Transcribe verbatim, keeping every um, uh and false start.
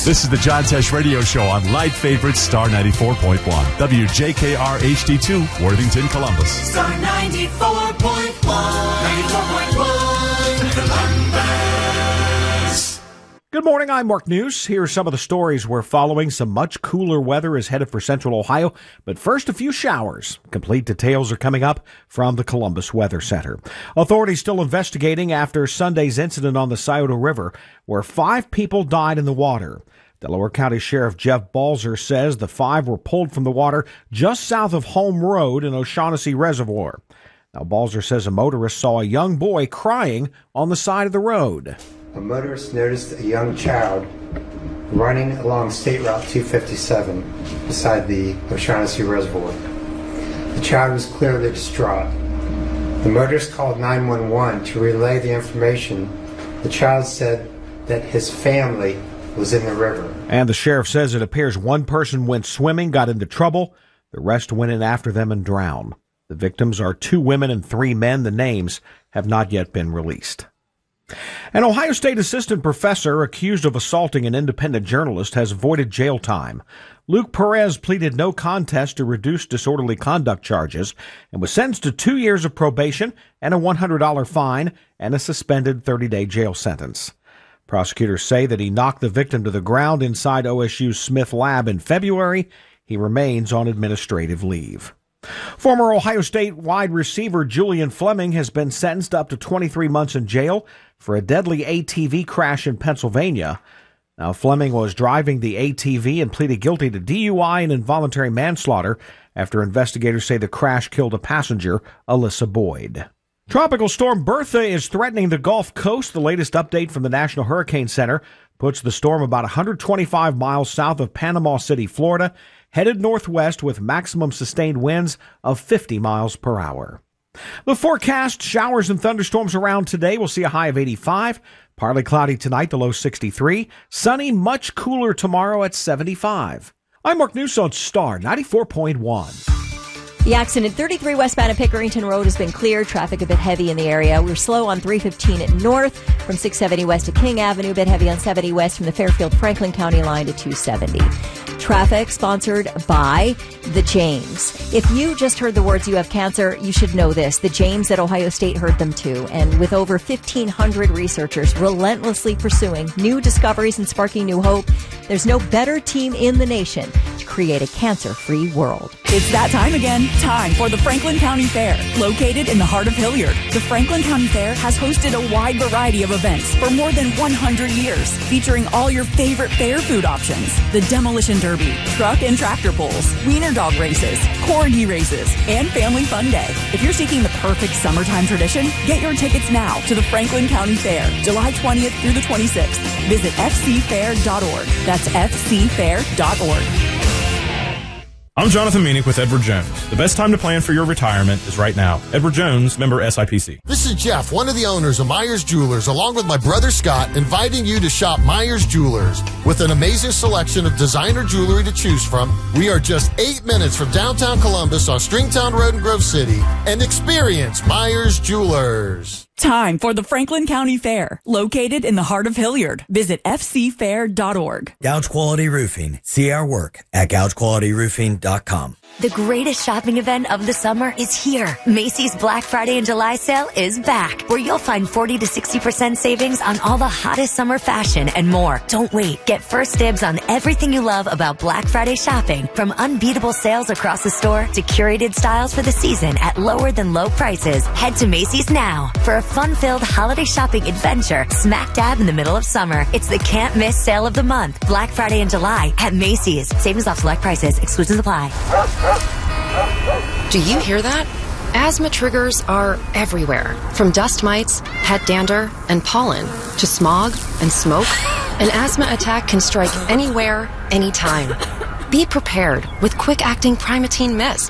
This is the John Tesh Radio Show on Light Favorite Star ninety-four point one. W J K R H D two, Worthington, Columbus. Star ninety-four point one. ninety-four point one, Columbus. Good morning, I'm Mark News. Here are some of the stories we're following. Some much cooler weather is headed for central Ohio, but first a few showers. Complete details are coming up from the Columbus Weather Center. Authorities still investigating after Sunday's incident on the Scioto River, where five people died in the water. Delaware County Sheriff Jeff Balzer says the five were pulled from the water just south of Home Road in O'Shaughnessy Reservoir. Now, Balzer says a motorist saw a young boy crying on the side of the road. A motorist noticed a young child running along State Route two fifty-seven beside the O'Shaughnessy Reservoir. The child was clearly distraught. The motorist called nine one one to relay the information. The child said that his family was in the river. And the sheriff says it appears one person went swimming, got into trouble. The rest went in after them and drowned. The victims are two women and three men. The names have not yet been released. An Ohio State assistant professor accused of assaulting an independent journalist has avoided jail time. Luke Perez pleaded no contest to reduced disorderly conduct charges and was sentenced to two years of probation and a one hundred dollars fine and a suspended thirty-day jail sentence. Prosecutors say that he knocked the victim to the ground inside O S U's Smith Lab in February. He remains on administrative leave. Former Ohio State wide receiver Julian Fleming has been sentenced up to twenty-three months in jail for a deadly A T V crash in Pennsylvania. Now, Fleming was driving the A T V and pleaded guilty to D U I and involuntary manslaughter after investigators say the crash killed a passenger, Alyssa Boyd. Tropical storm Bertha is threatening the Gulf Coast. The latest update from the National Hurricane Center puts the storm about one hundred twenty-five miles south of Panama City, Florida, headed northwest with maximum sustained winds of fifty miles per hour. The forecast, showers and thunderstorms around today. We'll see a high of eighty-five. Partly cloudy tonight, the low sixty-three. Sunny, much cooler tomorrow at seventy-five. I'm Mark News on Star ninety-four point one. The accident, thirty-three westbound at Pickerington Road, has been cleared. Traffic a bit heavy in the area. We're slow on three fifteen at north from six seventy west to King Avenue. A bit heavy on seventy west from the Fairfield-Franklin County line to two seventy. Traffic sponsored by The James. If you just heard the words "you have cancer," you should know this. The James at Ohio State heard them too. And with over fifteen hundred researchers relentlessly pursuing new discoveries and sparking new hope, there's no better team in the nation to create a cancer-free world. It's that time again. Time for the Franklin County Fair. Located in the heart of Hilliard, the Franklin County Fair has hosted a wide variety of events for more than one hundred years, featuring all your favorite fair food options. The Demolition Derby, truck and tractor pulls, wiener dog races, corgi races, and Family Fun Day. If you're seeking the perfect summertime tradition, get your tickets now to the Franklin County Fair, July twentieth through the twenty-sixth. Visit f c fair dot org. That's f c fair dot org. I'm Jonathan Meanick with Edward Jones. The best time to plan for your retirement is right now. Edward Jones, member S I P C. This is Jeff, one of the owners of Myers Jewelers, along with my brother Scott, inviting you to shop Myers Jewelers. With an amazing selection of designer jewelry to choose from, we are just eight minutes from downtown Columbus on Stringtown Road in Grove City. And experience Myers Jewelers. Time for the Franklin County Fair, located in the heart of Hilliard. Visit f c fair dot org. Gouge Quality Roofing. See our work at gouge quality roofing dot com. The greatest shopping event of the summer is here. Macy's Black Friday and July sale is back, where you'll find forty to sixty percent savings on all the hottest summer fashion and more. Don't wait. Get first dibs on everything you love about Black Friday shopping, from unbeatable sales across the store to curated styles for the season at lower than low prices. Head to Macy's now for a fun-filled holiday shopping adventure smack dab in the middle of summer. It's the can't miss sale of the month. Black Friday and July at Macy's. Savings off select prices. Exclusions apply. Do you hear that? Asthma triggers are everywhere. From dust mites, pet dander, and pollen, to smog and smoke, an asthma attack can strike anywhere, anytime. Be prepared with quick-acting Primatene Mist.